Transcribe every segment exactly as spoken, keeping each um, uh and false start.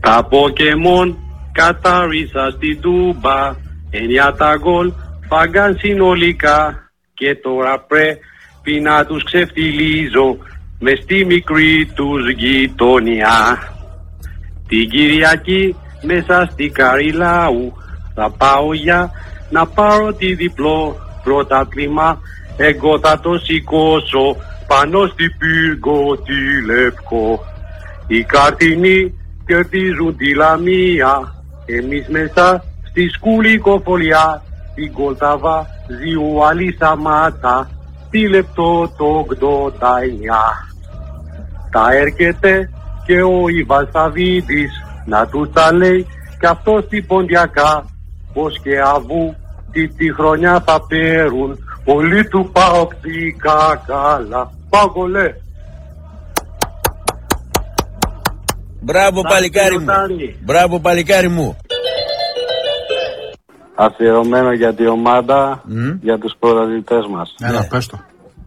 Τα Pokemon κατάρισα στην Τούμπα, εννιά τα γκολ φάγκαν συνολικά και τώρα πρέπει να τους ξεφτιλίζω μες στη μικρή τους γειτονιά. Την Κυριακή μέσα στη Καριλάου θα πάω για να πάρω τη διπλό πρωτάθλημα. Εγώ θα το σηκώσω πάνω στη πύργο τη Λευκό. Οι καρτινοί κερδίζουν τη Λαμία, εμείς μέσα στη σκουλικοφολιά. Την γκολ τα βάζει ο Αλή Σαμάτα στη λεπτό το ογδόντα εννιά. Τα έρχεται και ο Ιβάν Σαββίδης να τους τα λέει κι αυτό στην Ποντιακά, πως και αβού τι τη χρονιά θα παίρουν όλοι του παοκτικά καλά. Παγκολέ! Μπράβο παλικάρι μου. Μπράβο παλικάρι μου. Αφιερωμένο για τη ομάδα, mm. για τους πρωταθλητές μας. Έλα, ναι. Πες το.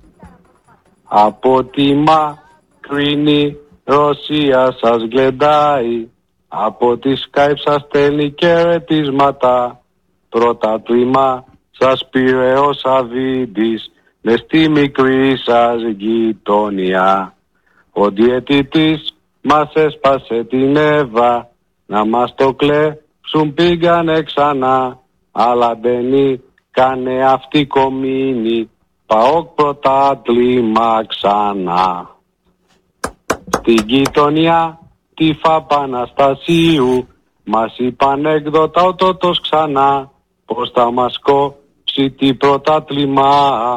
Από τη μακρινή Ρωσία σας γλεντάει, από τη Skype σας στέλνει χαιρετίσματα. Πρωτάθλημα σας πήρε ο Σαββίδης μες στη μικρή σας γειτονιά. Ο διαιτητής μας έσπασε την Εύα, να μας το κλέψουν πήγανε ξανά. Αλλά μπαίνει κάνε αυτή κομίνη, ΠΑΟΚ πρωτάθλημα ξανά. Στην γειτονιά τη Φαπαναστασίου μας είπαν έκδοτα ο τότος ξανά, πως θα μας κόψει τη πρωτάθλημα.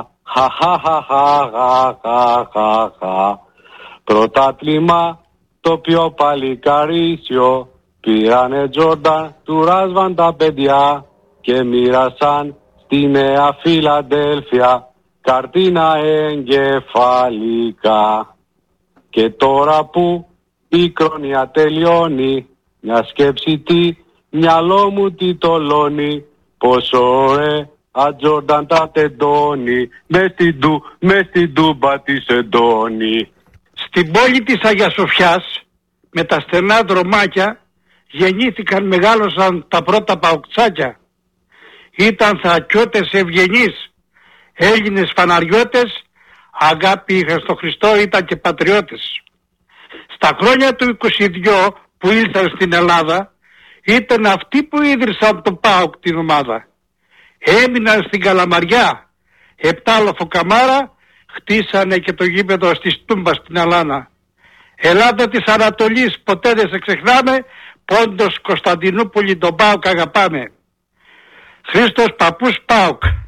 Χαχαχαχαχαχαχαχα. Πρωτάθλημα το πιο παλικαρίσιο, πήρανε Τζόρνταν του Ράσβαν τα παιδιά και μοίρασαν στη Νέα Φιλαδέλφια καρτίνα εγκεφαλικά. Και τώρα που η χρονιά τελειώνει, μια σκέψη τι μυαλό μου τι τολώνει, πόσο ωραία Τζόρνταν τα τεντώνει μες στην του, μες στην Τούμπα της εντώνει. Στην πόλη της Αγίας Σοφιάς με τα στενά δρομάκια γεννήθηκαν, μεγάλωσαν τα πρώτα παοκτσάκια. Ήταν θακιώτες ευγενείς, Έλληνες φαναριώτες, αγάπη είχαν στο Χριστό, ήταν και πατριώτες. Στα χρόνια του είκοσι δύο που ήλθαν στην Ελλάδα, ήταν αυτοί που ίδρυσαν το ΠΑΟΚ την ομάδα. Έμειναν στην Καλαμαριά, επτάλοφο καμάρα, χτίσανε και το γήπεδο στη Τούμπα στην Αλάνα. Ελλάδα της Ανατολής ποτέ δεν σε ξεχνάμε, Πόντος Κωνσταντινούπολη τον ΠΑΟΚ αγαπάμε. Χρήστος Παππούς ΠΑΟΚ.